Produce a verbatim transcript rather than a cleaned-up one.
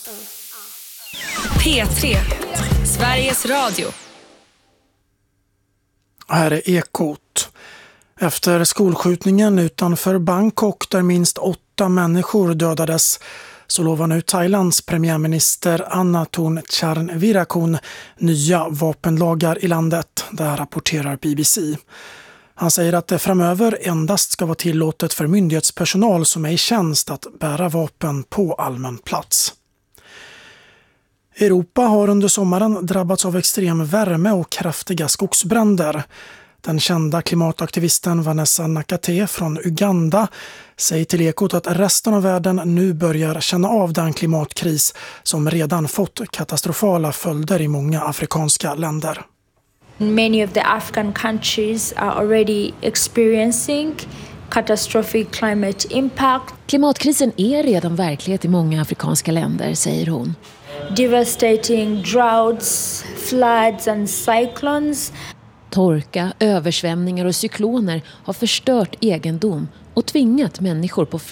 P tre, Sveriges Radio. Här är Ekot. Efter skolskjutningen utanför Bangkok där minst åtta människor dödades så lovar nu Thailands premiärminister Anathon Charnvirakul nya vapenlagar i landet, där rapporterar B B C. Han säger att det framöver endast ska vara tillåtet för myndighetspersonal som är i tjänst att bära vapen på allmän plats. Europa har under sommaren drabbats av extrem värme och kraftiga skogsbränder. Den kända klimataktivisten Vanessa Nakate från Uganda säger till Ekot att resten av världen nu börjar känna av den klimatkris som redan fått katastrofala följder i många afrikanska länder. Many of the African countries are already experiencing catastrophic climate impact. Klimatkrisen är redan verklighet i många afrikanska länder, säger hon. Devastating droughts, floods and cyclones. Torka, översvämningar och cykloner har förstört egendom och tvingat människor på flykt.